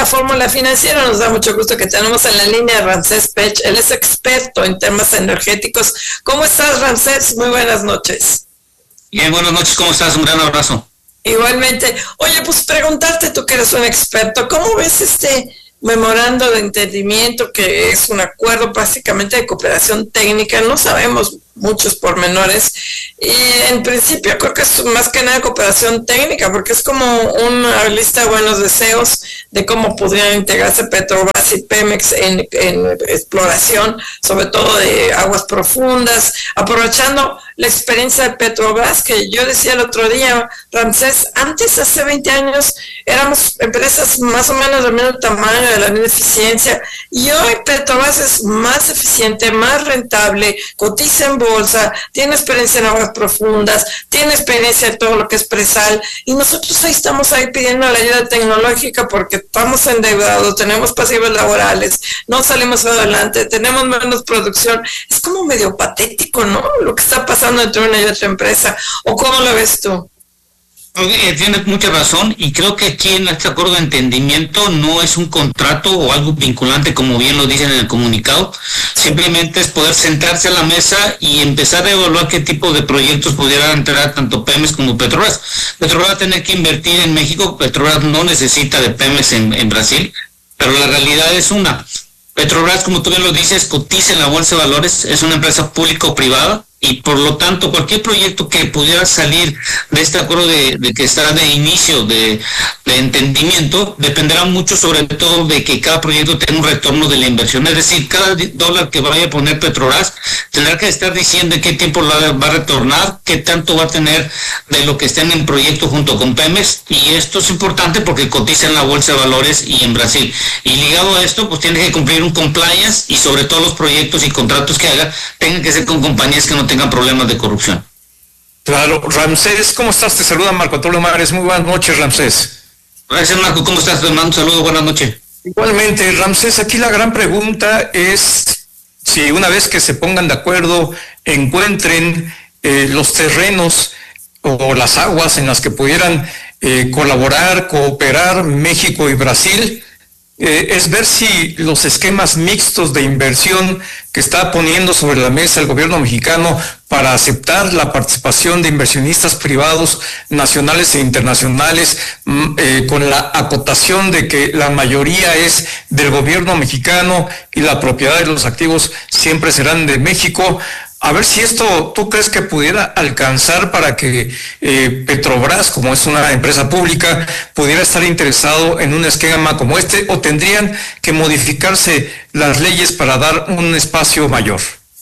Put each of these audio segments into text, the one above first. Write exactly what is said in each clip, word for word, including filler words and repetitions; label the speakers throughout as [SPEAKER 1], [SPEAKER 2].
[SPEAKER 1] Fórmula Financiera. Nos da mucho gusto que tenemos en la línea a Ramsés Pech. Él es experto en temas energéticos. ¿Cómo estás, Ramsés? Muy buenas noches.
[SPEAKER 2] Bien, buenas noches. ¿Cómo estás? Un gran abrazo.
[SPEAKER 1] Igualmente. Oye, pues preguntarte, tú que eres un experto, ¿cómo ves este memorando de entendimiento, que es un acuerdo básicamente de cooperación técnica? No sabemos muchos pormenores, y en principio creo que es más que nada cooperación técnica, porque es como una lista de buenos deseos de cómo podrían integrarse Petrobras y Pemex en, en exploración, sobre todo de aguas profundas, aprovechando la experiencia de Petrobras, que yo decía el otro día, Ramsés, antes, hace veinte años, éramos empresas más o menos del mismo tamaño, de la misma eficiencia, y hoy Petrobras es más eficiente, más rentable, cotiza en bolsa, tiene experiencia en aguas profundas, tiene experiencia en todo lo que es presal, y nosotros ahí estamos ahí pidiendo la ayuda tecnológica porque estamos endeudados, tenemos pasivos laborales, no salimos adelante, tenemos menos producción. Es como medio patético, ¿no?, lo que está pasando entre una y otra empresa. ¿O cómo lo ves tú?
[SPEAKER 2] Okay, tienes mucha razón, y creo que aquí en este acuerdo de entendimiento no es un contrato o algo vinculante, como bien lo dicen en el comunicado. Simplemente es poder sentarse a la mesa y empezar a evaluar qué tipo de proyectos pudieran entrar tanto Pemex como Petrobras. Petrobras va a tener que invertir en México. Petrobras no necesita de Pemex en, en Brasil, pero la realidad es una. Petrobras, como tú bien lo dices, cotiza en la bolsa de valores, es una empresa pública o privada, y por lo tanto cualquier proyecto que pudiera salir de este acuerdo de, de que estará de inicio de, de entendimiento dependerá mucho sobre todo de que cada proyecto tenga un retorno de la inversión. Es decir, cada dólar que vaya a poner Petrobras tendrá que estar diciendo en qué tiempo la va a retornar, qué tanto va a tener de lo que esté en el proyecto junto con Pemex, y esto es importante porque cotiza en la bolsa de valores y en Brasil, y ligado a esto pues tiene que cumplir un compliance, y sobre todo los proyectos y contratos que haga tengan que ser con compañías que no tengan problemas de corrupción.
[SPEAKER 3] Claro. Ramsés, ¿cómo estás? Te saluda Marco Antonio Mares. Muy buenas noches, Ramsés.
[SPEAKER 2] Gracias, Marco. ¿Cómo estás? Te mando un saludo. Buenas noches.
[SPEAKER 3] Igualmente, Ramsés, aquí la gran pregunta es si una vez que se pongan de acuerdo, encuentren eh, los terrenos o las aguas en las que pudieran eh, colaborar, cooperar México y Brasil. Eh, es ver si los esquemas mixtos de inversión que está poniendo sobre la mesa el gobierno mexicano para aceptar la participación de inversionistas privados nacionales e internacionales, eh, con la acotación de que la mayoría es del gobierno mexicano y la propiedad de los activos siempre serán de México. A ver si esto, ¿tú crees que pudiera alcanzar para que eh, Petrobras, como es una empresa pública, pudiera estar interesado en un esquema como este, o tendrían que modificarse las leyes para dar un espacio mayor?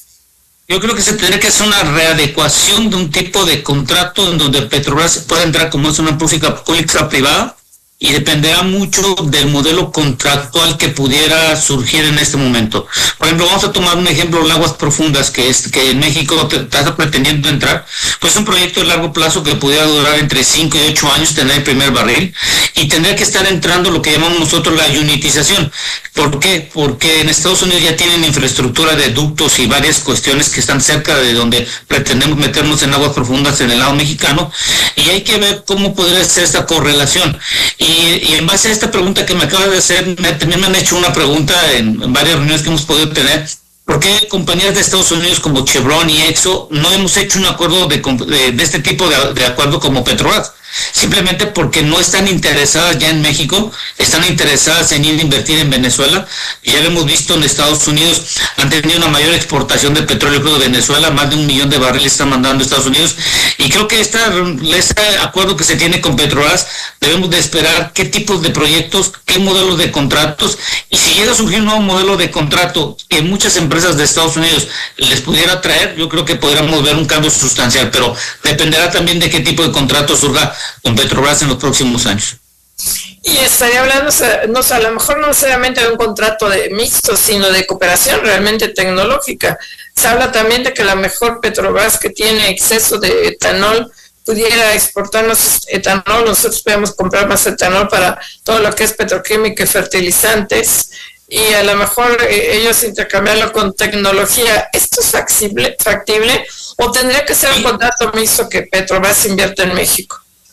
[SPEAKER 2] Yo creo que se tendría que hacer una readecuación de un tipo de contrato en donde Petrobras pueda entrar como es una empresa pública privada, y dependerá mucho del modelo contractual que pudiera surgir en este momento. Por ejemplo, vamos a tomar un ejemplo, el Aguas Profundas, que es que en México está pretendiendo entrar, pues es un proyecto de largo plazo que pudiera durar entre cinco y ocho años, tener el primer barril, y tendría que estar entrando lo que llamamos nosotros la unitización. ¿Por qué? Porque en Estados Unidos ya tienen infraestructura de ductos y varias cuestiones que están cerca de donde pretendemos meternos en aguas profundas en el lado mexicano, y hay que ver cómo podría ser esta correlación. Y, y en base a esta pregunta que me acabas de hacer, me, también me han hecho una pregunta en, en varias reuniones que hemos podido tener. ¿Por qué compañías de Estados Unidos como Chevron y Exxon no hemos hecho un acuerdo de, de, de este tipo de, de acuerdo como Petrobras? Simplemente porque no están interesadas ya en México, están interesadas en ir a invertir en Venezuela. Ya lo hemos visto en Estados Unidos, han tenido una mayor exportación de petróleo crudo de Venezuela, más de un millón de barriles están mandando a Estados Unidos, y creo que esta, este acuerdo que se tiene con Petrobras, debemos de esperar qué tipos de proyectos, qué modelos de contratos, y si llega a surgir un nuevo modelo de contrato que muchas empresas de Estados Unidos les pudiera traer, yo creo que podríamos ver un cambio sustancial, pero dependerá también de qué tipo de contrato surja con Petrobras en los próximos años.
[SPEAKER 1] Y estaría hablando, no sé, a lo mejor no necesariamente de un contrato de mixto, sino de cooperación realmente tecnológica. Se habla también de que la mejor Petrobras, que tiene exceso de etanol, pudiera exportarnos etanol, nosotros podemos comprar más etanol para todo lo que es petroquímica y fertilizantes, y a lo mejor eh, ellos intercambiarlo con tecnología. ¿Esto es factible, factible o tendría que ser un contrato mixto que Petrobras invierte en México?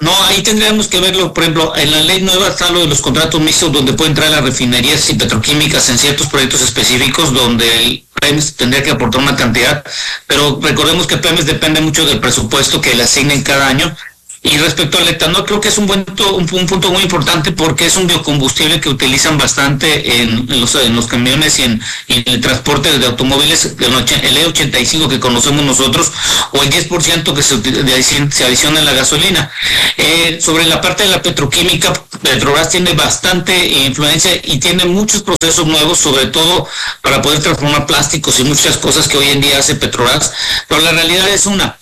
[SPEAKER 2] No, ahí tendríamos que verlo, por ejemplo, en la ley nueva está lo de los contratos mixtos donde pueden entrar las refinerías y petroquímicas en ciertos proyectos específicos donde el Pemex tendría que aportar una cantidad, pero recordemos que Pemex depende mucho del presupuesto que le asignen cada año. Y respecto al etanol, creo que es un, buen, un, un punto muy importante porque es un biocombustible que utilizan bastante en, en, los, en los camiones y en, y en el transporte de automóviles, el E ochenta y cinco que conocemos nosotros, o el diez por ciento que se, se adiciona en la gasolina. Eh, sobre la parte de la petroquímica, Petrobras tiene bastante influencia y tiene muchos procesos nuevos, sobre todo para poder transformar plásticos y muchas cosas que hoy en día hace Petrobras, pero la realidad es una.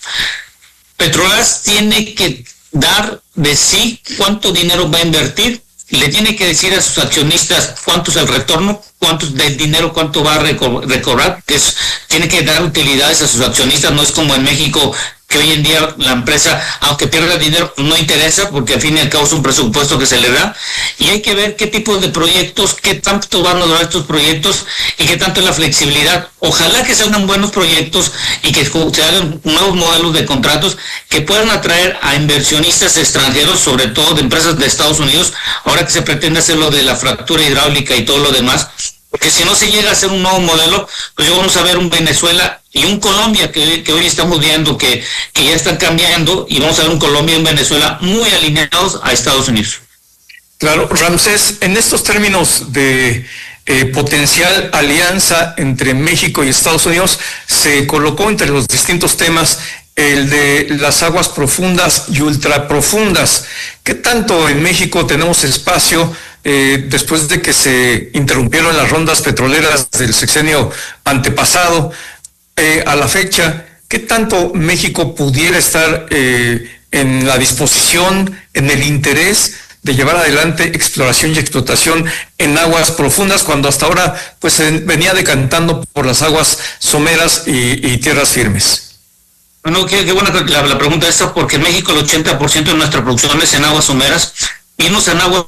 [SPEAKER 2] Petrobras tiene que dar de sí cuánto dinero va a invertir, le tiene que decir a sus accionistas cuánto es el retorno, cuánto del dinero, cuánto va a recobrar, que es, tiene que dar utilidades a sus accionistas, no es como en México, que hoy en día la empresa, aunque pierda dinero, no interesa, porque al fin y al cabo es un presupuesto que se le da, y hay que ver qué tipo de proyectos, qué tanto van a durar estos proyectos, y qué tanto es la flexibilidad. Ojalá que sean buenos proyectos, y que se hagan nuevos modelos de contratos, que puedan atraer a inversionistas extranjeros, sobre todo de empresas de Estados Unidos, ahora que se pretende hacer lo de la fractura hidráulica y todo lo demás, porque si no se llega a hacer un nuevo modelo, pues ya vamos a ver un Venezuela y un Colombia que, que hoy estamos viendo que, que ya están cambiando, y vamos a ver un Colombia y un Venezuela muy alineados a Estados Unidos.
[SPEAKER 3] Claro, Ramsés, en estos términos de eh, potencial alianza entre México y Estados Unidos, se colocó entre los distintos temas el de las aguas profundas y ultraprofundas. ¿Qué tanto en México tenemos espacio eh, después de que se interrumpieron las rondas petroleras del sexenio antepasado? Eh, a la fecha, ¿qué tanto México pudiera estar eh, en la disposición, en el interés de llevar adelante exploración y explotación en aguas profundas, cuando hasta ahora pues venía decantando por las aguas someras y, y tierras firmes?
[SPEAKER 2] Bueno, qué, qué buena la, la pregunta esta, porque en México el ochenta por ciento de nuestra producción es en aguas someras, irnos en agua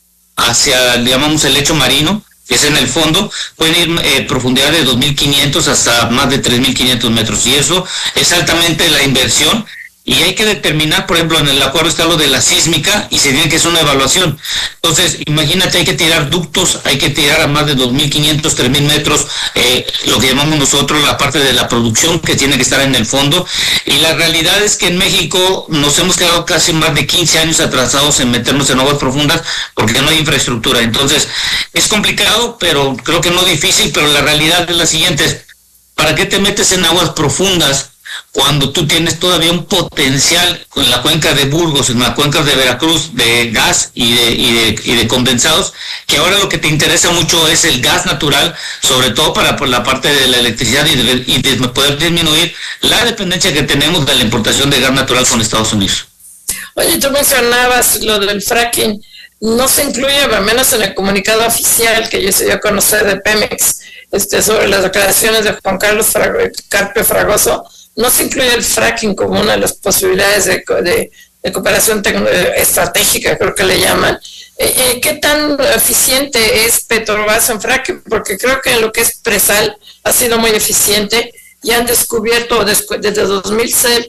[SPEAKER 2] hacia, llamamos el lecho marino, que es en el fondo, pueden ir eh, profundidad de dos mil quinientos hasta más de tres mil quinientos metros, y eso es altamente la inversión. Y hay que determinar, por ejemplo, en el acuerdo está lo de la sísmica y se tiene que hacer una evaluación. Entonces, imagínate, hay que tirar ductos, hay que tirar a más de dos mil quinientos, tres mil metros, eh, lo que llamamos nosotros la parte de la producción que tiene que estar en el fondo. Y la realidad es que en México nos hemos quedado casi más de quince años atrasados en meternos en aguas profundas porque no hay infraestructura. Entonces, es complicado, pero creo que no difícil, pero la realidad es la siguiente: ¿para qué te metes en aguas profundas cuando tú tienes todavía un potencial en la cuenca de Burgos, en la cuenca de Veracruz, de gas y de, y de, y de condensados, que ahora lo que te interesa mucho es el gas natural, sobre todo para por la parte de la electricidad y de, y de poder disminuir la dependencia que tenemos de la importación de gas natural con Estados Unidos?
[SPEAKER 1] Oye, tú mencionabas lo del fracking, no se incluye, al menos en el comunicado oficial que yo se dio a conocer de Pemex, este, sobre las declaraciones de Juan Carlos Frago, Carpe Fragoso, no se incluye el fracking como una de las posibilidades de, de, de cooperación estratégica, creo que le llaman. Eh, eh, ¿Qué tan eficiente es Petrobras en fracking? Porque creo que en lo que es presal ha sido muy eficiente y han descubierto desde, desde dos mil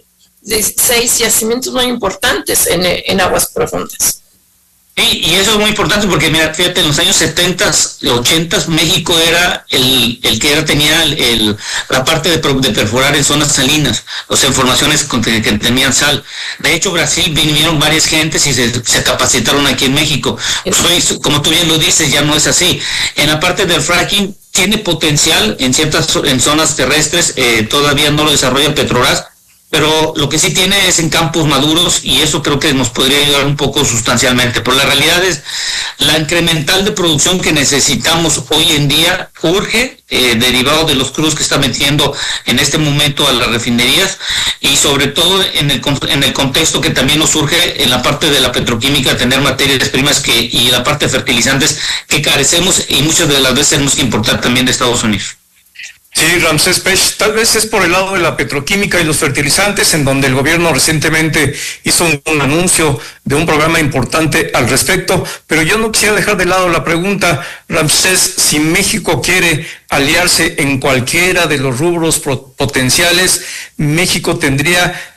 [SPEAKER 1] seis yacimientos muy importantes en, en aguas profundas.
[SPEAKER 2] Sí, y eso es muy importante porque, mira, fíjate, en los años setenta, ochenta, México era el, el que era, tenía el, el, la parte de, de perforar en zonas salinas, o sea, formaciones que, que tenían sal. De hecho, Brasil vinieron varias gentes y se, se capacitaron aquí en México. Pues, como tú bien lo dices, ya no es así. En la parte del fracking tiene potencial en ciertas en zonas terrestres, eh, todavía no lo desarrolla Petrobras, pero lo que sí tiene es en campos maduros, y eso creo que nos podría ayudar un poco sustancialmente. Pero la realidad es la incremental de producción que necesitamos hoy en día urge, eh, derivado de los crudos que está metiendo en este momento a las refinerías, y sobre todo en el, en el contexto que también nos surge en la parte de la petroquímica, tener materias primas que y la parte de fertilizantes que carecemos, y muchas de las veces tenemos que importar también de Estados Unidos.
[SPEAKER 3] Sí, Ramsés Pech, tal vez es por el lado de la petroquímica y los fertilizantes, en donde el gobierno recientemente hizo un, un anuncio de un programa importante al respecto, pero yo no quisiera dejar de lado la pregunta, Ramsés, si México quiere aliarse en cualquiera de los rubros potenciales, México tendría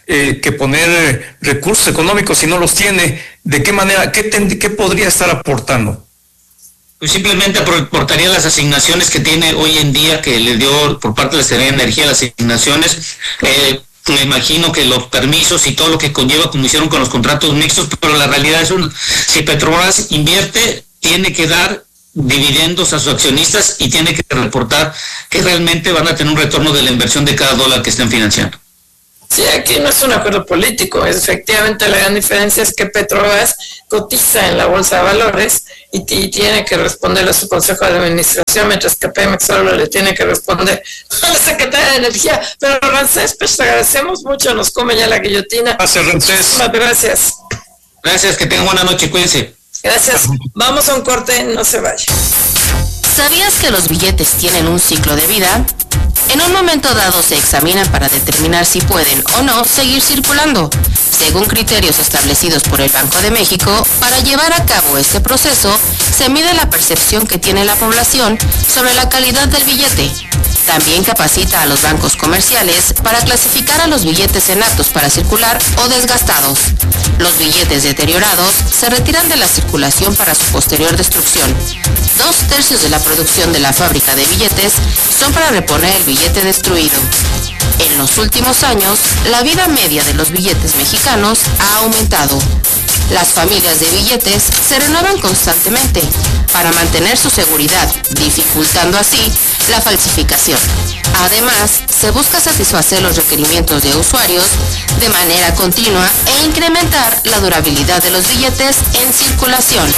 [SPEAKER 3] eh, que poner recursos económicos si no los tiene. ¿De qué manera, qué, ten, qué podría estar aportando?
[SPEAKER 2] Pues simplemente aportaría las asignaciones que tiene hoy en día, que le dio por parte de la Secretaría de Energía las asignaciones. Eh, me imagino que los permisos y todo lo que conlleva, como hicieron con los contratos mixtos, pero la realidad es un, si Petrobras invierte, tiene que dar dividendos a sus accionistas y tiene que reportar que realmente van a tener un retorno de la inversión de cada dólar que estén financiando.
[SPEAKER 1] Sí, aquí no es un acuerdo político. Efectivamente, la gran diferencia es que Petrobras cotiza en la Bolsa de Valores y, y tiene que responderle a su Consejo de Administración, mientras que Pemex solo le tiene que responder a la Secretaría de Energía. Pero Ramsés, pues te agradecemos mucho, nos come ya la guillotina.
[SPEAKER 3] Gracias, Ramsés.
[SPEAKER 1] Muchas gracias.
[SPEAKER 2] Gracias, que tengan buena noche, cuídense.
[SPEAKER 1] Gracias. Vamos a un corte, no se vaya.
[SPEAKER 4] ¿Sabías que los billetes tienen un ciclo de vida? En un momento dado se examinan para determinar si pueden o no seguir circulando, según criterios establecidos por el Banco de México. Para llevar a cabo este proceso, se mide la percepción que tiene la población sobre la calidad del billete. También capacita a los bancos comerciales para clasificar a los billetes en aptos para circular o desgastados. Los billetes deteriorados se retiran de la circulación para su posterior destrucción. Dos tercios de la producción de la fábrica de billetes son para reponer el billete destruido. En los últimos años, la vida media de los billetes mexicanos ha aumentado. Las familias de billetes se renuevan constantemente para mantener su seguridad, dificultando así la falsificación. Además, se busca satisfacer los requerimientos de usuarios de manera continua e incrementar la durabilidad de los billetes en circulación.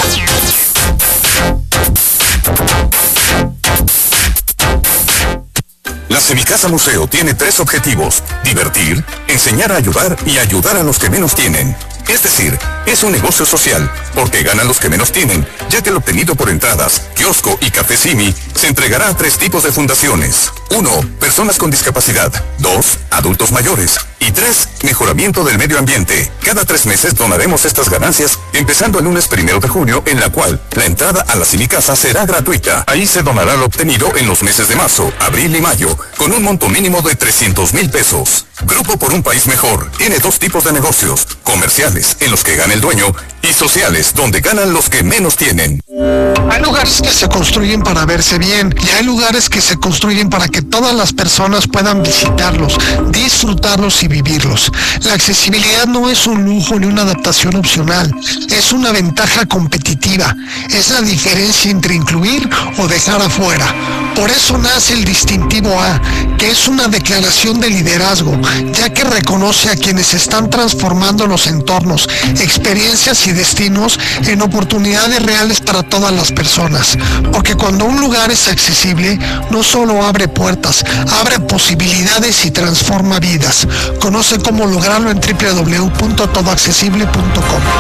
[SPEAKER 5] La Semicasa Museo tiene tres objetivos: divertir, enseñar a ayudar y ayudar a los que menos tienen. Es decir, es un negocio social, porque ganan los que menos tienen, ya que el obtenido por entradas, kiosco y café Simi se entregará a tres tipos de fundaciones. Uno, personas con discapacidad. Dos, adultos mayores. Y tres, mejoramiento del medio ambiente. Cada tres meses donaremos estas ganancias, empezando el lunes primero de junio, en la cual la entrada a la Semicasa será gratuita. Ahí se donará lo obtenido en los meses de marzo, abril y mayo, con un monto mínimo de trescientos mil pesos. Grupo por un País Mejor tiene dos tipos de negocios: comerciales, en los que gana el dueño, y sociales, donde ganan los que menos tienen.
[SPEAKER 6] Hay lugares que se construyen para verse bien y hay lugares que se construyen para que todas las personas puedan visitarlos, disfrutarlos y vivirlos. La accesibilidad no es un lujo ni una adaptación opcional, es una ventaja competitiva, es la diferencia entre incluir o dejar afuera. Por eso nace el distintivo A, que es una declaración de liderazgo, ya que reconoce a quienes están transformando los entornos, experiencias y destinos en oportunidades reales para todas las personas. Porque cuando un lugar es accesible, no solo abre puertas, abre posibilidades y transforma vidas. Conoce cómo lograrlo en doble u doble u doble u punto todo accesible punto com.